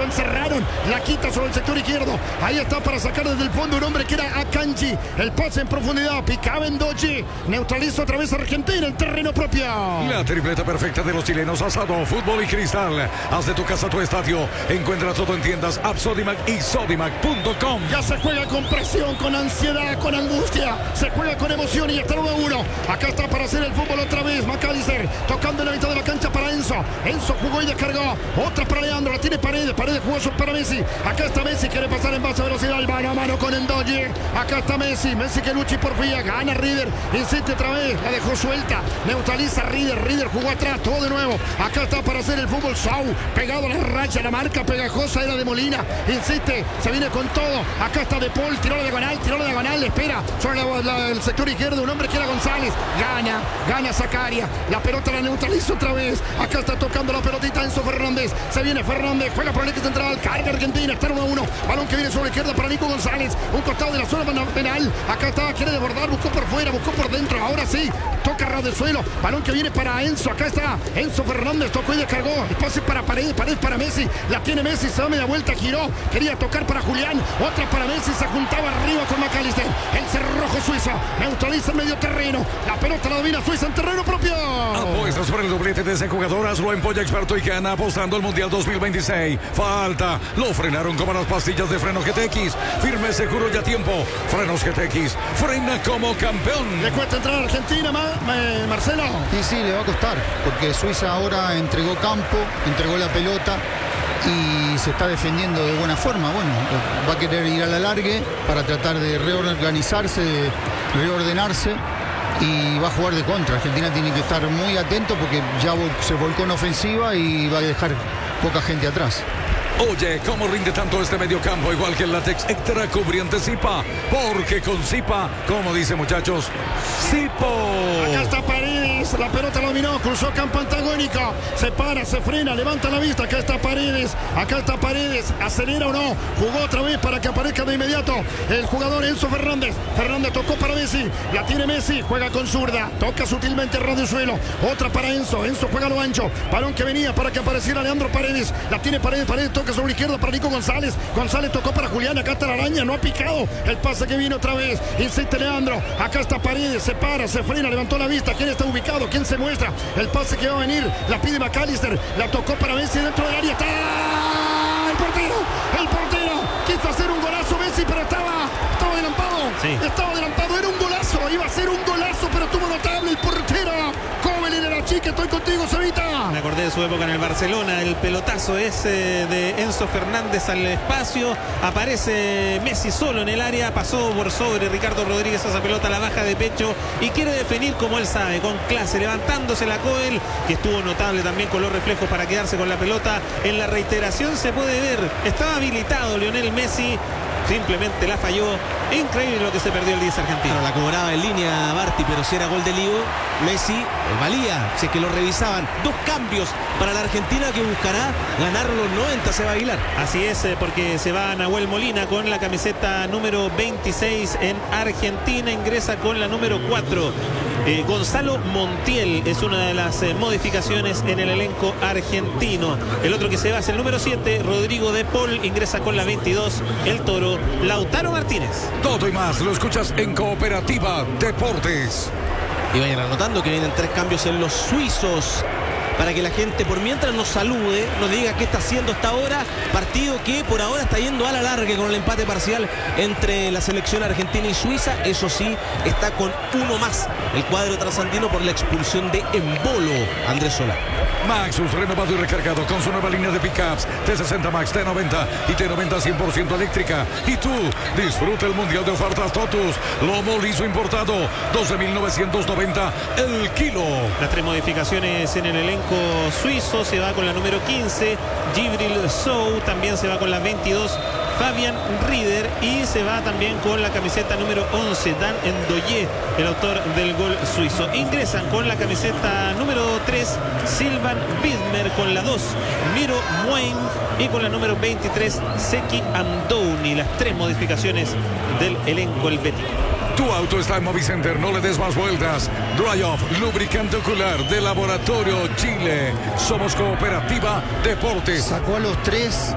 encerraron. La quita sobre el sector izquierdo. Ahí está para sacar desde el fondo un hombre que era Akanji. El pase en profundidad. Picaba en Doji. Neutraliza otra vez Argentina en terreno propio. La tripleta perfecta de los chilenos. Asado, fútbol y cristal. Haz de tu casa tu estadio. Encuentra todo en tiendas App Sodimac y Sodimac.com. Ya se juega con presión, con ansiedad, con angustia. Se juega con emoción y está 1-1. Acá está para hacer el fútbol otra vez. McAllister tocando en la mitad de la cancha para Enzo. Enzo jugó y descargó. Otra para Leandro. La tiene Paredes. Paredes jugó para Messi. Acá está Messi. Quiere pasar en base a velocidad. Mano a mano con Endoye. Acá está Messi. Messi que lucha y por fin gana Rieder. Insiste otra vez. La dejó suelta. Neutraliza Rieder. Rieder jugó atrás. Todo de nuevo. Acá está para hacer el fútbol. Sau. Pegado a la racha. La marca pegajosa era de Molina. Insiste. Se viene con todo. Acá está De Paul. Tiró la diagonal. Tiró la diagonal. Espera. Sobre el sector izquierdo. Un hombre que era González. Gana Zacaria. La pelota la neutraliza otra vez. Acá está tocando la pelotita Enzo Fernández. Se viene Fernández. Juega por el eje central. Carga Argentina. Está 1-1. Balón que viene sobre la izquierda para Nico González. Un costado de la zona penal. Acá está. Quiere desbordar. Buscó por fuera. Buscó por dentro. Ahora sí. Toca ras de suelo. Balón que viene para Enzo. Acá está. Enzo Fernández. Tocó y descargó. El pase para Paredes. Paredes para Messi. La tiene Messi. Se da media vuelta. Giró. Quería tocar para Julián. Otra para Messi. Se juntaba arriba con McAllister. El cerrojo suizo. Neutraliza el medio terreno. La pelota la domina Suiza en terreno propio. Apuestas por el doblete de ese jugador. Hazlo en Polla Experto y gana apostando al Mundial 2026. Falta. Lo frenaron como las pastillas de freno GTX. Firme, seguro y a tiempo. Frenos GTX. Frena como campeón. ¿Le cuesta entrar a Argentina, Marcelo? Sí, le va a costar. Porque Suiza ahora entregó campo, entregó la pelota y se está defendiendo de buena forma. Bueno, va a querer ir a la largue para tratar de reorganizarse, de reordenarse y va a jugar de contra. Argentina tiene que estar muy atento porque ya se volcó en ofensiva y va a dejar poca gente atrás. Oye, ¿cómo rinde tanto este mediocampo? Igual que el látex extra cubriente Zipa. Porque con Zipa, como dice muchachos, Zipo. Acá está Paredes. La pelota lo dominó. Cruzó campo antagónico. Se para, se frena, levanta la vista. Acá está Paredes. Acá está Paredes. ¿Acelera o no? Jugó otra vez para que aparezca de inmediato el jugador Enzo Fernández. Fernández tocó para Messi. La tiene Messi. Juega con zurda. Toca sutilmente ras de suelo. Otra para Enzo. Enzo juega a lo ancho. Balón que venía para que apareciera Leandro Paredes. La tiene Paredes. Paredes toca sobre la izquierda para Nico González. González tocó para Julián. Acá está la araña. No ha picado. El pase que viene otra vez. Insiste Leandro. Acá está Paredes. Se para, se frena, levantó la vista. ¿Quién está ubicado? ¿Quién se muestra? El pase que va a venir. La pide McAllister. La tocó para Messi dentro del área. ¡Está! ¡El portero! ¡El portero! Quiso hacer un golazo Messi, pero estaba adelantado. Sí. Estaba adelantado. Era un golazo. Iba a ser un golazo, pero tuvo notable el portero. Covelin era chica. Estoy contigo, Cevita. Me acordé de su época en el Barcelona. El pelotazo es de Enzo Fernández al espacio. Aparece Messi solo en el área. Pasó por sobre Ricardo Rodríguez. Esa pelota la baja de pecho y quiere definir como él sabe, con clase, levantándose la Coel, que estuvo notable también con los reflejos para quedarse con la pelota. En la reiteración se puede ver. Estaba habilitado Lionel Messi. Simplemente la falló. Increíble lo que se perdió el 10 argentino. Claro, la cobraba en línea Barti, pero si era gol de Lío, Messi valía. Si es que lo revisaban. 2 cambios para la Argentina que buscará ganar los 90, se va a Aguilar. Así es, porque se va Nahuel Molina con la camiseta número 26 en Argentina. Ingresa con la número 4. Gonzalo Montiel es una de las modificaciones en el elenco argentino. El otro que se va es el número 7, Rodrigo De Paul. Ingresa con la 22, el Toro, Lautaro Martínez. Todo y más lo escuchas en Cooperativa Deportes. Y vayan anotando que vienen 3 cambios en los suizos, para que la gente por mientras nos salude, nos diga qué está haciendo hasta ahora. Partido que por ahora está yendo a la larga con el empate parcial entre la selección argentina y Suiza. Eso sí, está con uno más el cuadro trasandino por la expulsión de Embolo, Andrés Solá. Maxus, renovado y recargado con su nueva línea de pickups T60 Max, T90 y T90 100% eléctrica. Y tú, disfruta el mundial de ofertas Totus. Lomo liso importado, 12.990 el kilo. Las 3 modificaciones en el elenco suizo. Se va con la número 15, Gibril Sou. También se va con la 22, Fabian Rieder. Y se va también con la camiseta número 11, Dan Ndoye, el autor del gol suizo. Ingresan con la camiseta número 3, Silvan Widmer. Con la 2, Miro Moin. Y con la número 23, Seki Amdouni. Las 3 modificaciones del elenco helvético. Tu auto está en Movicenter, no le des más vueltas. Dry Off, lubricante ocular de Laboratorio Chile. Somos Cooperativa Deportes. Sacó a los 3